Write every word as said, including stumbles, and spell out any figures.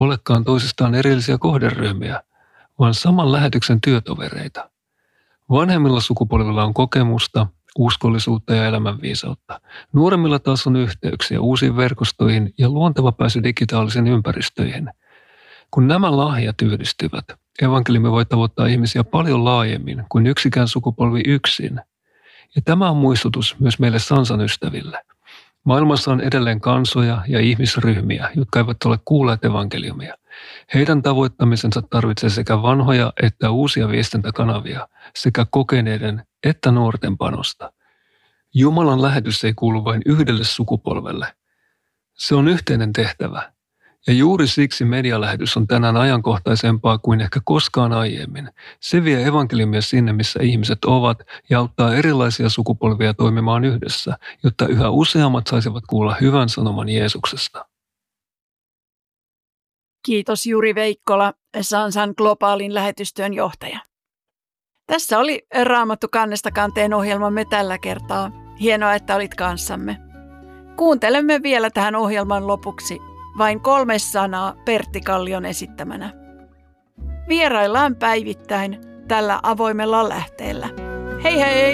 olekaan toisistaan erillisiä kohderyhmiä, vaan saman lähetyksen työtovereita. Vanhemmilla sukupolvilla on kokemusta, uskollisuutta ja elämänviisautta. Nuoremmilla taas on yhteyksiä uusiin verkostoihin ja luonteva pääsy digitaalisiin ympäristöihin. Kun nämä lahjat yhdistyvät, evankeliumi voi tavoittaa ihmisiä paljon laajemmin kuin yksikään sukupolvi yksin. Ja tämä on muistutus myös meille Sansan ystäville. Maailmassa on edelleen kansoja ja ihmisryhmiä, jotka eivät ole kuulleet evankeliumia. Heidän tavoittamisensa tarvitsee sekä vanhoja että uusia viestintäkanavia, sekä kokeneiden että nuorten panosta. Jumalan lähetys ei kuulu vain yhdelle sukupolvelle. Se on yhteinen tehtävä. Ja juuri siksi medialähetys on tänään ajankohtaisempaa kuin ehkä koskaan aiemmin. Se vie evankeliumia sinne, missä ihmiset ovat, ja auttaa erilaisia sukupolvia toimimaan yhdessä, jotta yhä useammat saisivat kuulla hyvän sanoman Jeesuksesta. Kiitos Juri Veikkola, Sansan globaalin lähetystyön johtaja. Tässä oli Raamattu kannesta kanteen ohjelmamme tällä kertaa. Hienoa, että olit kanssamme. Kuuntelemme vielä tähän ohjelman lopuksi vain kolme sanaa Pertti Kallion esittämänä. Vieraillaan päivittäin tällä avoimella lähteellä. Hei hei!